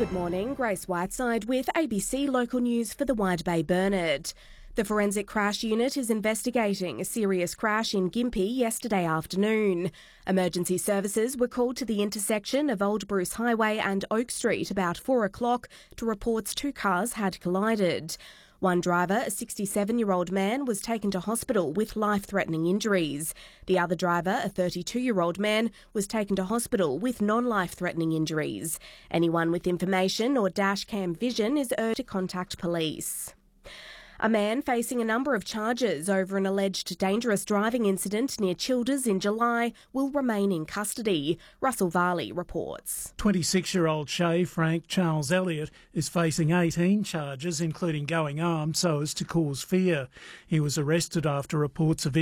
Good morning, Grace Whiteside with ABC Local News for the Wide Bay Burnett. The Forensic Crash Unit is investigating a serious crash in Gympie yesterday afternoon. Emergency services were called to the intersection of Old Bruce Highway and Oak Street about 4 o'clock to reports two cars had collided. One driver, a 67-year-old man, was taken to hospital with life-threatening injuries. The other driver, a 32-year-old man, was taken to hospital with non-life-threatening injuries. Anyone with information or dashcam vision is urged to contact police. A man facing a number of charges over an alleged dangerous driving incident near Childers in July will remain in custody. Russell Varley reports. 26-year-old Shay Frank Charles Elliott is facing 18 charges, including going armed so as to cause fear. He was arrested after reports of